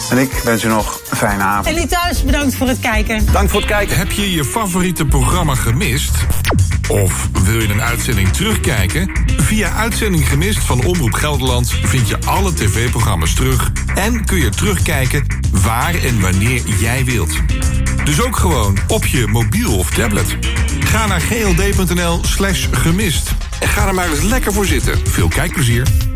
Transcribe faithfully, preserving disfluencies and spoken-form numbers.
En ik wens u nog een fijne avond. En u thuis, bedankt voor het kijken. Dank voor het kijken. Heb je je favoriete programma gemist? Of wil je een uitzending terugkijken? Via Uitzending Gemist van Omroep Gelderland vind je alle tv-programma's terug en kun je terugkijken waar en wanneer jij wilt. Dus ook gewoon op je mobiel of tablet. Ga naar gld.nl slash gemist en ga er maar eens lekker voor zitten. Veel kijkplezier.